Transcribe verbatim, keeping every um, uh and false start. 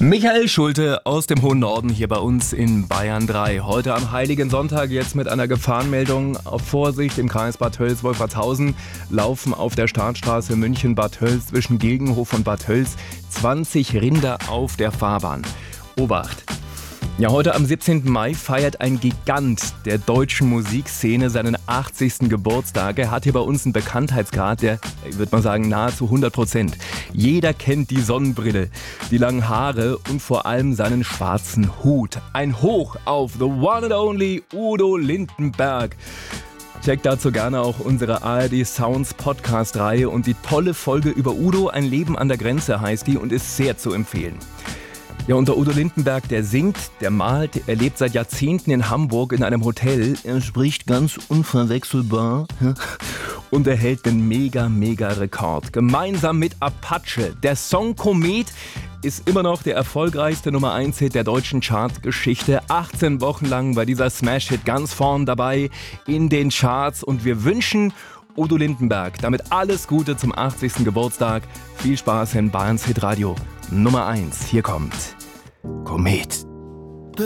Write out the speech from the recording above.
Michael Schulte aus dem hohen Norden hier bei uns in Bayern drei. Heute am Heiligen Sonntag jetzt mit einer Gefahrenmeldung. Auf Vorsicht im Kreis Bad Tölz-Wolfertshausen laufen auf der Startstraße München-Bad Tölz zwischen Gegenhof und Bad Tölz zwanzig Rinder auf der Fahrbahn. Obacht! Ja, heute am siebzehnten Mai feiert ein Gigant der deutschen Musikszene seinen achtzigsten Geburtstag. Er hat hier bei uns einen Bekanntheitsgrad, der, ich würde mal sagen, nahezu hundert Prozent. Jeder kennt die Sonnenbrille, die langen Haare und vor allem seinen schwarzen Hut. Ein Hoch auf the one and only Udo Lindenberg. Checkt dazu gerne auch unsere A R D Sounds Podcast-Reihe und die tolle Folge über Udo, ein Leben an der Grenze heißt die und ist sehr zu empfehlen. Ja, und der Udo Lindenberg, der singt, der malt, er lebt seit Jahrzehnten in Hamburg in einem Hotel. Er spricht ganz unverwechselbar und er hält den mega, mega Rekord. Gemeinsam mit Apache. Der Song Komet ist immer noch der erfolgreichste Nummer eins Hit der deutschen Chartgeschichte. achtzehn Wochen lang war dieser Smash-Hit ganz vorn dabei in den Charts und wir wünschen Udo Lindenberg damit alles Gute zum achtzigsten Geburtstag. Viel Spaß in Bayerns Hitradio Nummer eins. Hier kommt Komet.